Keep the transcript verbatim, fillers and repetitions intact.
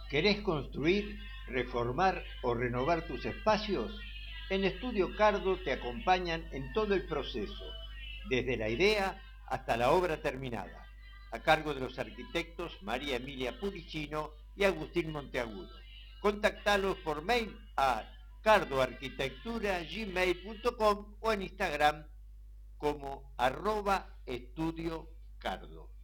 ¿Querés construir, reformar o renovar tus espacios? En Estudio Cardo te acompañan en todo el proceso, desde la idea hasta la obra terminada, a cargo de los arquitectos María Emilia Puricino y Agustín Monteagudo. Contactalos por mail a cardoarquitectura punto gmail punto com o en Instagram como arroba estudio cardo.